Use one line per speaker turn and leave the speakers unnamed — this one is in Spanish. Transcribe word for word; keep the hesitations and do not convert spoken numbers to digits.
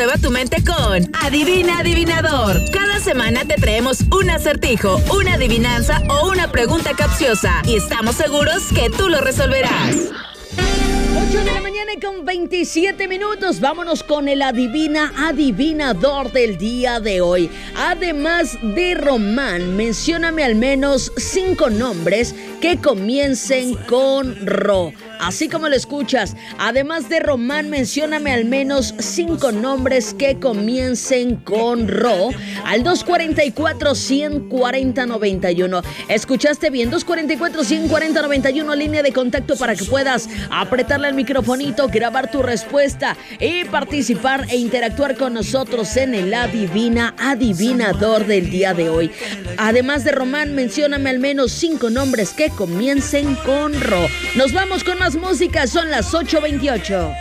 renueva tu mente con Adivina Adivinador. Cada semana te traemos un acertijo, una adivinanza o una pregunta capciosa y estamos seguros que tú lo resolverás.
ocho de la mañana con veintisiete minutos. Vámonos con el Adivina Adivinador del día de hoy. Además de Román, mencióname al menos cinco nombres que comiencen con Ro. Así como lo escuchas, además de Román, mencióname al menos cinco nombres que comiencen con Ro al dos cuatro cuatro, uno cero cuatro, nueve uno. ¿Escuchaste bien? dos cuatro cuatro, uno cero cuatro, nueve uno, línea de contacto para que puedas apretarle al microfonito, grabar tu respuesta y participar e interactuar con nosotros en el Adivina Adivinador del día de hoy. Además de Román, mencióname al menos cinco nombres que comiencen con Ro. Nos vamos con más música, son las ocho veintiocho.